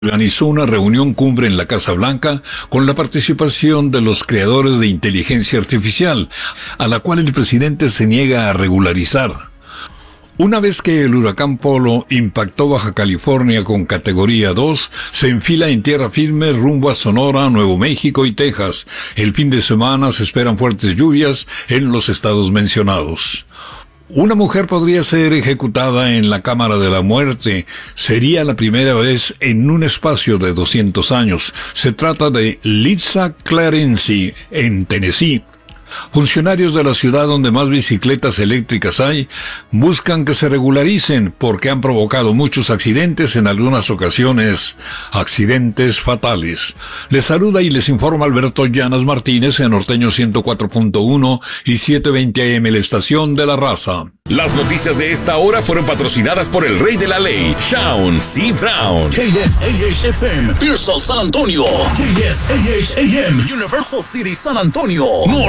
organizó una reunión cumbre en la Casa Blanca con la participación de los creadores de inteligencia artificial, a la cual el presidente se niega a regularizar. Una vez que el huracán Polo impactó Baja California con categoría 2, se enfila en tierra firme rumbo a Sonora, Nuevo México y Texas. El fin de semana se esperan fuertes lluvias en los estados mencionados. Una mujer podría ser ejecutada en la Cámara de la Muerte. Sería la primera vez en un espacio de 200 años. Se trata de Lisa Clarence, en Tennessee. Funcionarios de la ciudad donde más bicicletas eléctricas hay buscan que se regularicen porque han provocado muchos accidentes, en algunas ocasiones accidentes fatales. Les saluda y les informa Alberto Llanas Martínez en Norteño 104.1 y 720 AM, la estación de la raza. Las noticias de esta hora fueron patrocinadas por el rey de la ley, Shaun C. Brown. KSAH-FM, Pearsall, San Antonio. KSAH-AM, Universal City, San Antonio.